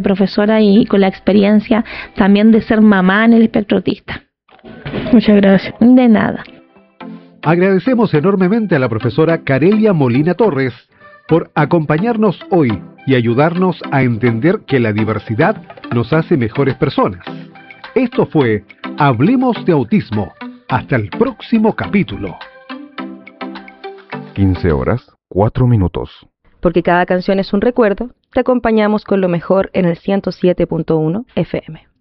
profesora y con la experiencia también de ser mamá en el espectro autista. Muchas gracias. De nada. Agradecemos enormemente a la profesora Carelia Molina Torres por acompañarnos hoy y ayudarnos a entender que la diversidad nos hace mejores personas. Esto fue Hablemos de Autismo. Hasta el próximo capítulo. 15:04. Porque cada canción es un recuerdo, te acompañamos con lo mejor en el 107.1 FM.